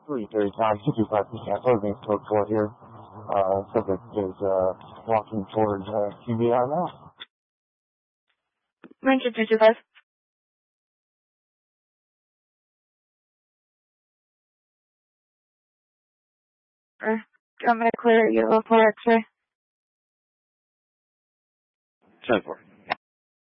3:35, 55% closing code 4 here. Subject is walking towards QBR now. Ranger 225. I'm going to clear you for X-ray. 10-4.